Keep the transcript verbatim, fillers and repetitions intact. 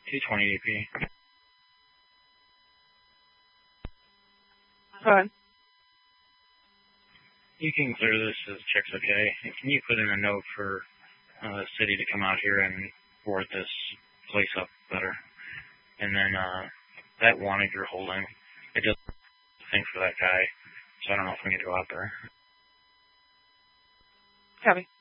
two twenty A P. Go ahead. You can clear this as checks okay. And can you put in a note for uh, the city to come out here and board this place up better? And then uh, that wanted you're holding, it doesn't think for that guy, so I don't know if we need to go out there. Copy.